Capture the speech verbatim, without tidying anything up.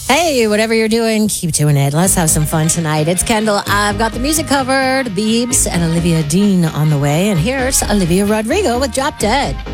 Hey, whatever you're doing, keep doing it. Let's have some fun tonight. It's Kendall. I've got the music covered. Biebs and Olivia Dean on the way. And here's Olivia Rodrigo with Drop Dead.